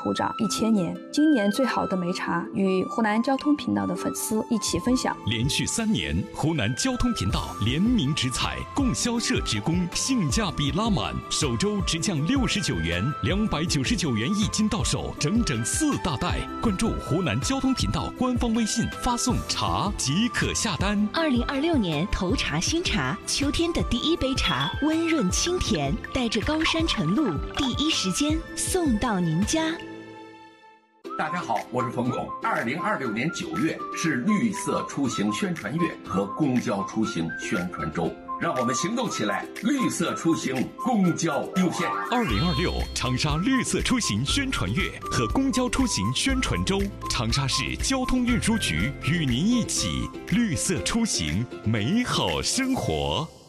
土长1000年。今年最好的梅茶与湖南交通频道的粉丝一起分享。 连续3年，湖南交通频道联名直采，供销社职工，性价比拉满，首周直降69元，299元1斤到手，整整4大袋。关注湖南交通频道官方微信，发送“茶”即可下单。 2026年头茶新茶，秋天的第一杯茶，温润清甜，带着高山晨露，第一时间送到您家。 大家好，我是冯巩。2026年9月是绿色出行宣传月和公交出行宣传周，让我们行动起来，绿色出行，公交优先。 2026长沙绿色出行宣传月和公交出行宣传周，长沙市交通运输局与您一起绿色出行，美好生活。